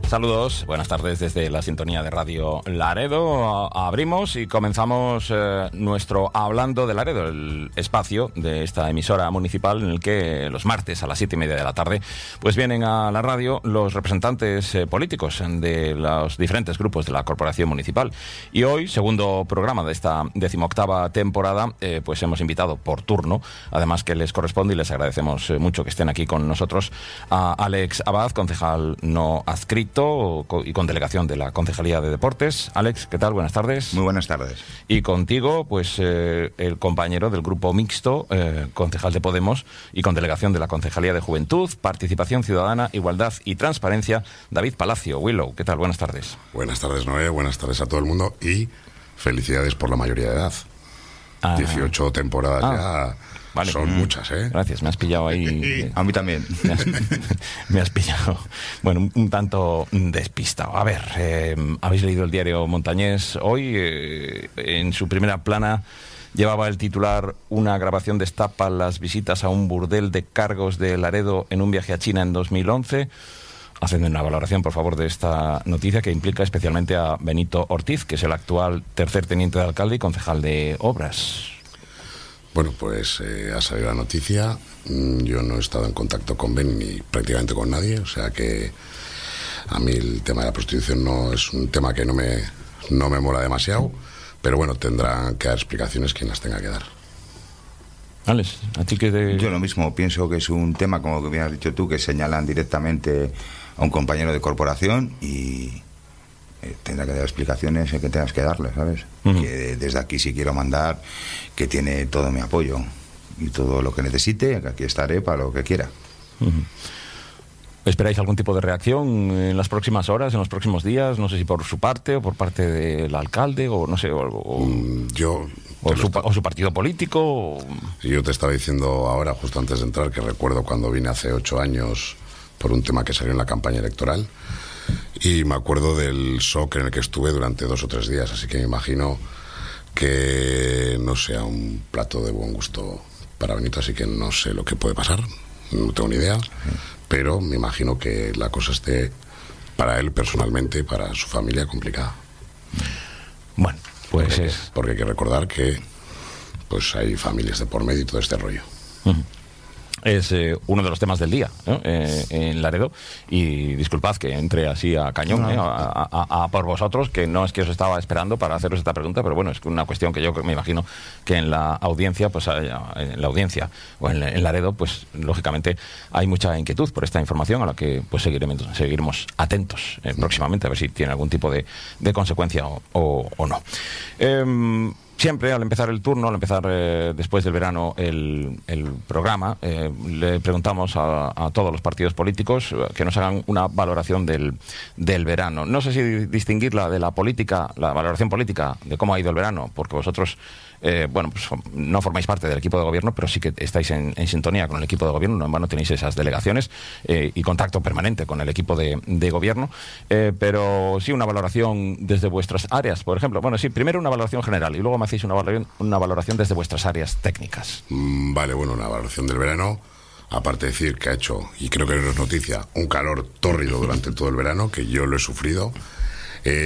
Saludos, buenas tardes desde la sintonía de Radio Laredo. Abrimos y comenzamos nuestro Hablando de Laredo, el espacio de esta emisora municipal en el que los martes a las 7:30 de la tarde pues vienen a la radio los representantes políticos de los diferentes grupos de la corporación municipal. Y hoy, segundo programa de esta 18ª temporada, pues hemos invitado por turno, además que les corresponde y les agradecemos mucho que estén aquí con nosotros, a Alex Abad, concejal no adscrito y con delegación de la Concejalía de Deportes. Alex, ¿qué tal? Buenas tardes. Muy buenas tardes. Y contigo, pues el compañero del grupo mixto, concejal de Podemos y con delegación de la Concejalía de Juventud, Participación Ciudadana, Igualdad y Transparencia, David Palacio. Willow, ¿qué tal? Buenas tardes. Buenas tardes, Noé. Buenas tardes a todo el mundo y felicidades por la mayoría de edad. 18 temporadas ya. Vale. Son muchas, ¿eh? Gracias, me has pillado ahí. A mí también. Me has pillado, bueno, un tanto despistado. A ver, habéis leído el diario Montañés hoy. En su primera plana llevaba el titular: una grabación destapa las visitas a un burdel de cargos de Laredo en un viaje a China en 2011. Hacen una valoración, por favor, de esta noticia que implica especialmente a Benito Ortiz, que es el actual tercer teniente de alcalde y concejal de Obras. Bueno, pues ha salido la noticia. Yo no he estado en contacto con Ben ni prácticamente con nadie, o sea que a mí el tema de la prostitución no es un tema que no me mola demasiado, pero bueno, tendrán que dar explicaciones quien las tenga que dar. Alex, ¿a ti qué te...? Yo lo mismo, pienso que es un tema, como que bien has dicho tú, que señalan directamente a un compañero de corporación y tendrá que dar explicaciones que tengas que darle, ¿sabes? Uh-huh. Que desde aquí sí quiero mandar que tiene todo mi apoyo y todo lo que necesite, que aquí estaré para lo que quiera. Uh-huh. ¿Esperáis algún tipo de reacción en las próximas horas, en los próximos días? No sé si por su parte o por parte del alcalde o no sé, o su partido político. Yo te estaba diciendo ahora, justo antes de entrar, que recuerdo cuando vine hace 8 años por un tema que salió en la campaña electoral. Y me acuerdo del shock en el que estuve durante 2 o 3 días, así que me imagino que no sea un plato de buen gusto para Benito, así que no sé lo que puede pasar, no tengo ni idea, pero me imagino que la cosa esté para él personalmente, para su familia, complicada. Bueno, pues porque hay que recordar que pues hay familias de por medio y todo este rollo. Uh-huh. Es uno de los temas del día, ¿no? En Laredo, y disculpad que entre así a cañón, no. A por vosotros, que no es que os estaba esperando para haceros esta pregunta, pero bueno, es una cuestión que yo me imagino que en la audiencia, pues en la audiencia o en Laredo, pues lógicamente hay mucha inquietud por esta información a la que pues seguiremos atentos próximamente a ver si tiene algún tipo de consecuencia o no. Siempre al empezar el turno, al empezar después del verano el programa, le preguntamos a todos los partidos políticos que nos hagan una valoración del verano. No sé si distinguirla de la política, la valoración política de cómo ha ido el verano, porque vosotros pues no formáis parte del equipo de gobierno, pero sí que estáis en sintonía con el equipo de gobierno, no en vano tenéis esas delegaciones y contacto permanente con el equipo de gobierno, pero sí una valoración desde vuestras áreas, por ejemplo. Bueno, sí, primero una valoración general y luego me hacéis una valoración desde vuestras áreas técnicas. Vale, bueno, una valoración del verano, aparte de decir que ha hecho, y creo que no es noticia, un calor tórrido durante todo el verano, que yo lo he sufrido